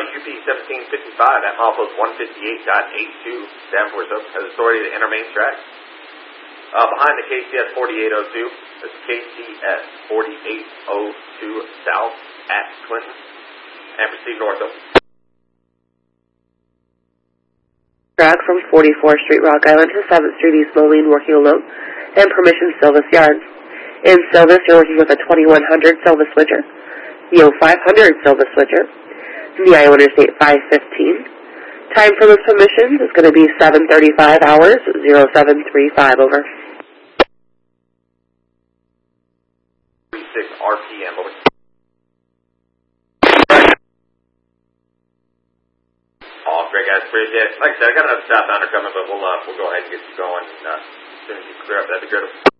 UP 1755 at milepost 158.82, Davenport has authority to enter main track. Behind the KCS 4802, this is KCS 4802 south at Clinton, and proceed north of. Track from 44th Street, Rock Island to 7th Street, East Moline, working alone, and permission Silvis Yards. In Silvis, you're working with a 2100 Silvis switcher, the 0500 Silvis switcher, and the Iowa Interstate 515. Time for this permission is going to be 7:35 hours, 0735, over. 36 RPM, over. Oh, great guys, appreciate it. Like I said, I got another southbounder coming, but we'll go ahead and get you going, and as soon as you clear up, that'd be good.